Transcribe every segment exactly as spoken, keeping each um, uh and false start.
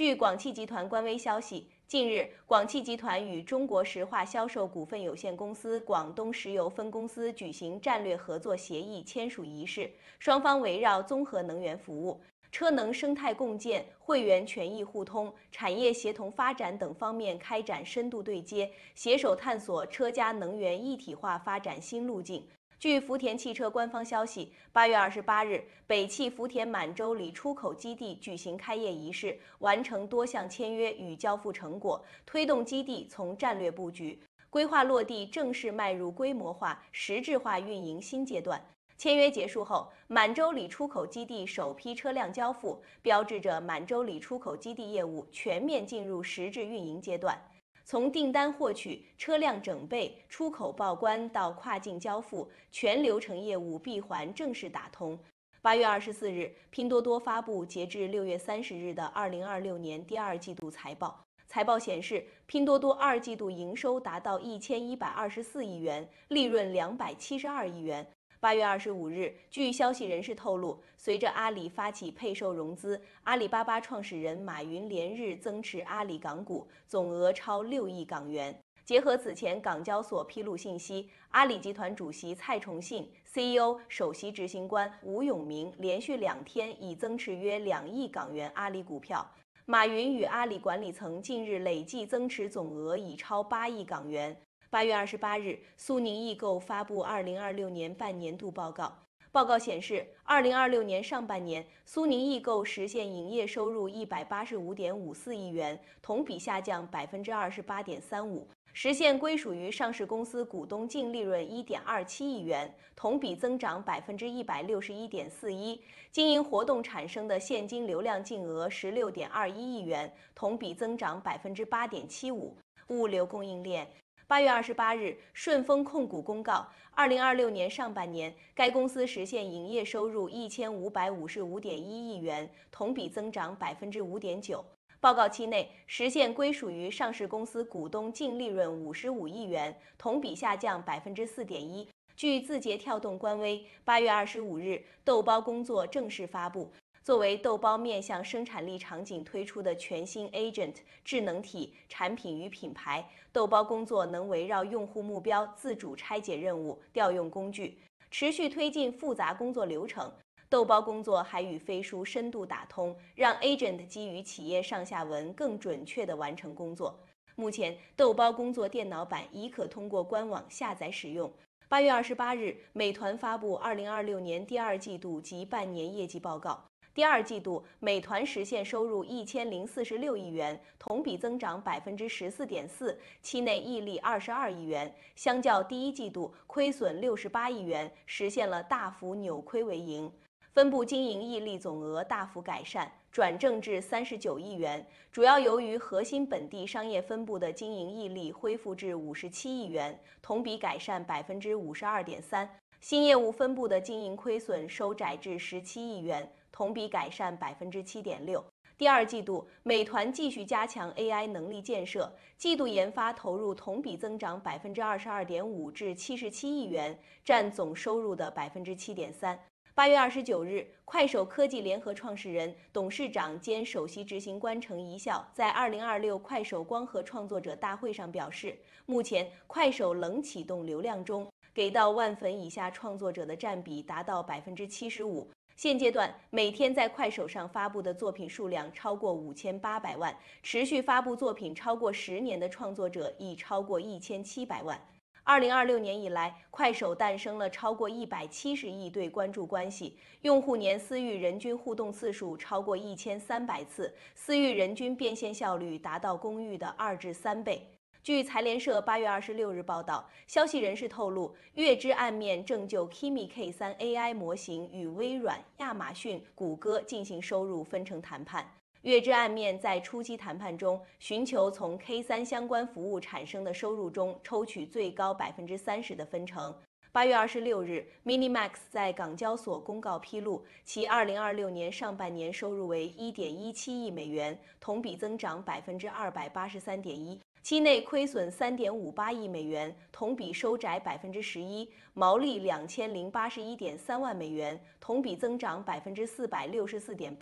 据广汽集团官微消息，近日，广汽集团与中国石化销售股份有限公司广东石油分公司举行战略合作协议签署仪式，双方围绕综合能源服务、车能生态共建、会员权益互通、产业协同发展等方面开展深度对接，携手探索车家能源一体化发展新路径。据福田汽车官方消息，八月二十八日，北汽福田满洲里出口基地举行开业仪式，完成多项签约与交付成果，推动基地从战略布局、规划落地正式迈入规模化、实质化运营新阶段。签约结束后，满洲里出口基地首批车辆交付，标志着满洲里出口基地业务全面进入实质运营阶段。从订单获取、车辆整备、出口报关到跨境交付，全流程业务闭环正式打通。八月二十四日，拼多多发布截至六月三十日的二零二六年第二季度财报。财报显示，拼多多二季度营收达到一千一百二十四亿元，利润两百七十二亿元。八月二十五日，据消息人士透露，随着阿里发起配售融资，阿里巴巴创始人马云连日增持阿里港股，总额超六亿港元。结合此前港交所披露信息，阿里集团主席蔡崇信、C E O、首席执行官吴永明连续两天已增持约两亿港元阿里股票。马云与阿里管理层近日累计增持总额已超八亿港元。八月二十八日，苏宁易购发布二零二六年半年度报告。报告显示，二零二六年上半年，苏宁易购实现营业收入一百八十五点五四亿元，同比下降百分之二十八点三五，实现归属于上市公司股东净利润一点二七亿元，同比增长百分之一百六十一点四一，经营活动产生的现金流量净额十六点二一亿元，同比增长百分之八点七五。物流供应链。八月二十八日，顺丰控股公告，二零二六年上半年，该公司实现营业收入一千五百五十五点一亿元，同比增长百分之五点九。报告期内，实现归属于上市公司股东净利润五十五亿元，同比下降百分之四点一。据字节跳动官微，八月二十五日，豆包工作正式发布。作为豆包面向生产力场景推出的全新 Agent 智能体产品与品牌，豆包工作能围绕用户目标自主拆解任务，调用工具，持续推进复杂工作流程。豆包工作还与飞书深度打通，让 Agent 基于企业上下文更准确地完成工作。目前，豆包工作电脑版已可通过官网下载使用。八月二十八日，美团发布二零二六年第二季度及半年业绩报告。第二季度，美团实现收入一千零四十六亿元，同比增长百分之十四点四，期内溢利二十二亿元，相较第一季度亏损六十八亿元，实现了大幅扭亏为盈。分部经营溢利总额大幅改善，转正至三十九亿元，主要由于核心本地商业分部的经营溢利恢复至五十七亿元，同比改善百分之五十二点三。新业务分部的经营亏损收窄至十七亿元，同比改善百分之七点六。第二季度，美团继续加强 A I 能力建设，季度研发投入同比增长百分之二十二点五至七十七亿元，占总收入的百分之七点三。八月二十九日，快手科技联合创始人、董事长兼首席执行官程一笑在二零二六快手光合创作者大会上表示，目前快手冷启动流量中，给到万粉以下创作者的占比达到百分之七十五。现阶段，每天在快手上发布的作品数量超过五千八百万，持续发布作品超过十年的创作者已超过一千七百万。二零二六年以来，快手诞生了超过一百七十亿对关注关系，用户年私域人均互动次数超过一千三百次，私域人均变现效率达到公域的二至三倍。据财联社八月二十六日报道，消息人士透露，月之暗面正就 Kimi K 三 A I 模型与微软、亚马逊、谷歌进行收入分成谈判。月之暗面在初期谈判中，寻求从 K 三 相关服务产生的收入中抽取最高百分之三十的分成。八月二十六日 ，Minimax 在港交所公告披露，其二零二六年上半年收入为一点一七亿美元，同比增长百分之二百八十三点一。期内亏损三点五八亿美元，同比收窄百分之十一，毛利两千零八十一点三万美元，同比增长百分之四百六十四点八。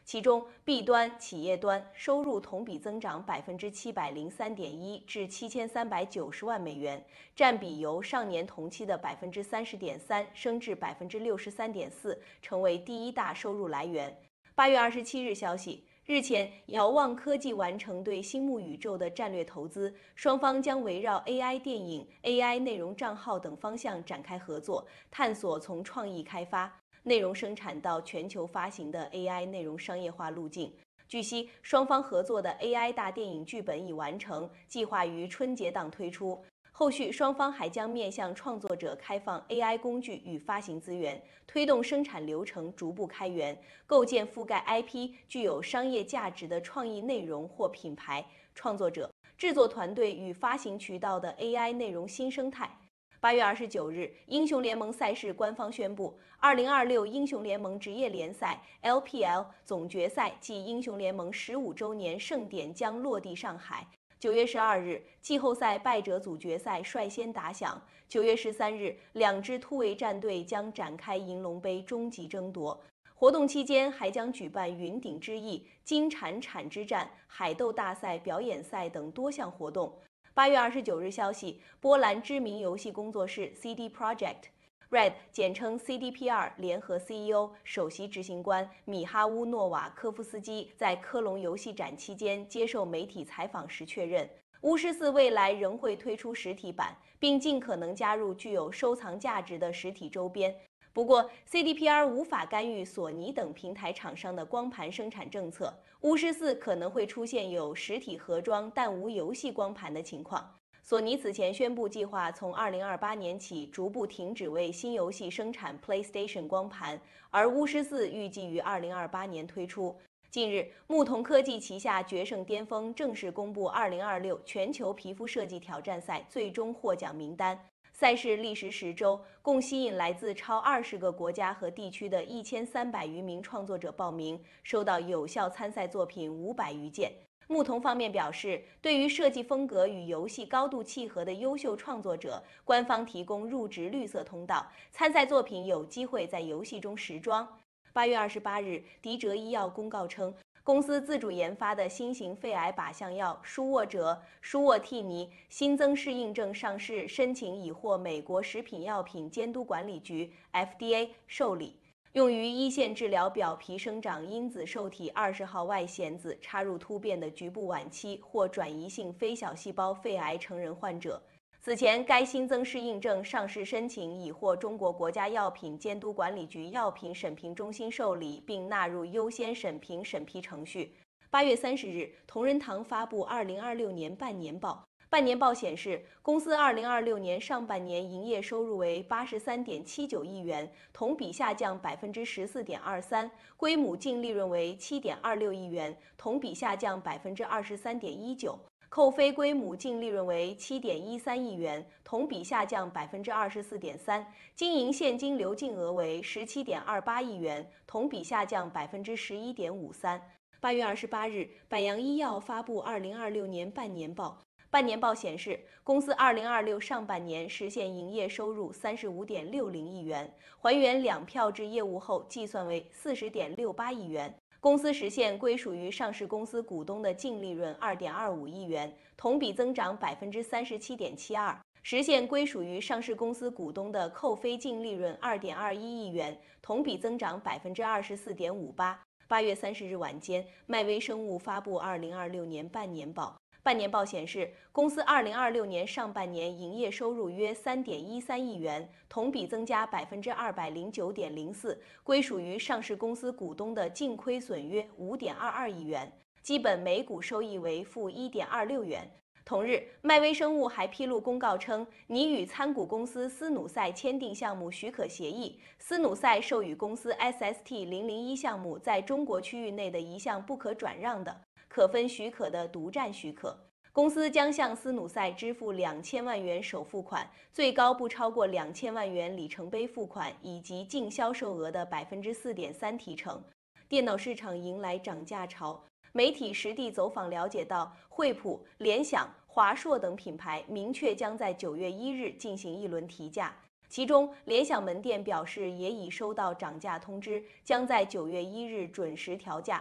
其中 B 端企业端收入同比增长百分之七百零三点一，至七千三百九十万美元，占比由上年同期的百分之三十点三升至百分之六十三点四，成为第一大收入来源。八月二十七日消息。日前，遥望科技完成对星目宇宙的战略投资，双方将围绕 A I 电影、A I 内容账号等方向展开合作，探索从创意开发、内容生产到全球发行的 A I 内容商业化路径。据悉，双方合作的 A I 大电影剧本已完成，计划于春节档推出。后续双方还将面向创作者开放 A I 工具与发行资源，推动生产流程逐步开源，构建覆盖 I P 具有商业价值的创意内容或品牌、创作者、制作团队与发行渠道的 A I 内容新生态。八月二十九日，英雄联盟赛事官方宣布，二零二六英雄联盟职业联赛 L P L 总决赛暨英雄联盟十五周年盛典将落地上海。九月十二日，季后赛败者组决赛率先打响。九月十三日，两支突围战队将展开银龙杯终极争夺。活动期间还将举办云顶之役、金铲铲之战、海斗大赛、表演赛等多项活动。八月二十九日消息，波兰知名游戏工作室 C D Projekt。Red 简称 C D P R 联合 C E O、首席执行官米哈乌诺瓦科夫斯基在科隆游戏展期间接受媒体采访时确认，巫师四未来仍会推出实体版，并尽可能加入具有收藏价值的实体周边。不过 ，C D P R 无法干预索尼等平台厂商的光盘生产政策，巫师四可能会出现有实体盒装但无游戏光盘的情况。索尼此前宣布，计划从二零二八年起逐步停止为新游戏生产 PlayStation 光盘，而巫师四预计于二零二八年推出。近日，牧童科技旗下决胜巅峰正式公布二零二六全球皮肤设计挑战赛最终获奖名单。赛事历时十周，共吸引来自超二十个国家和地区的一千三百余名创作者报名，收到有效参赛作品五百余件。牧童方面表示，对于设计风格与游戏高度契合的优秀创作者，官方提供入职绿色通道，参赛作品有机会在游戏中时装。八月二十八日，迪哲医药公告称，公司自主研发的新型肺癌靶向药舒沃哲、舒沃替尼新增适应症上市申请已获美国食品药品监督管理局 F D A 受理。用于一线治疗表皮生长因子受体二十号外显子插入突变的局部晚期或转移性非小细胞肺癌成人患者。此前，该新增适应症上市申请已获中国国家药品监督管理局药品审评中心受理，并纳入优先审评审批程序。八月三十日，同仁堂发布二零二六年半年报。半年报显示，公司二零二六年上半年营业收入为八十三点七九亿元，同比下降百分之十四点二三，归母净利润为七点二六亿元，同比下降百分之二十三点一九，扣非归母净利润为七点一三亿元，同比下降百分之二十四点三，经营现金流净额为十七点二八亿元，同比下降百分之十一点五三。八月二十八日，百洋医药发布二零二六年半年报。半年报显示，公司二零二六上半年实现营业收入三十五点六零亿元，还原两票制业务后计算为四十点六八亿元。公司实现归属于上市公司股东的净利润二点二五亿元，同比增长百分之三十七点七二，实现归属于上市公司股东的扣非净利润二点二一亿元，同比增长百分之二十四点五八。八月三十日晚间，迈威生物发布二零二六年半年报。半年报显示，公司二零二六年上半年营业收入约三点一三亿元，同比增加百分之二百零九点零四，归属于上市公司股东的净亏损约五点二二亿元，基本每股收益为负一点二六元。同日，迈威生物还披露公告称，拟与参股公司斯努赛签订项目许可协议，斯努赛授予公司 S S T 零零一项目在中国区域内的一项不可转让的可分许可的独占许可。公司将向斯努赛支付两千万元首付款，最高不超过两千万元里程碑付款，以及净销售额的百分之四点三提成。电脑市场迎来涨价潮。媒体实地走访了解到，惠普、联想、华硕等品牌明确将在九月一日进行一轮提价，其中联想门店表示也已收到涨价通知，将在九月一日准时调价。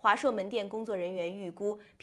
华硕门店工作人员预估，